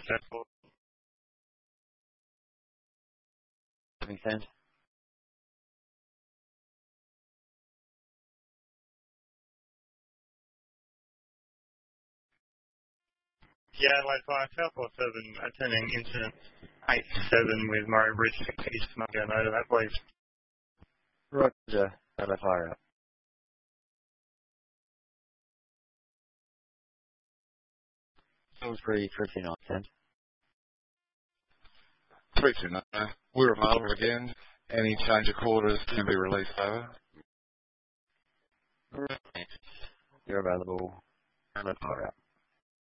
Airport. Send. Yeah, Adelaide Fire, South 47, attending incident 87 with Murray Bridge. Can you just make a note of that, please? Roger. Adelaide Fire out. Salisbury 329, send. 329. We're available again. Any change of quarters can be released over. Right. You're available. Adelaide Fire out.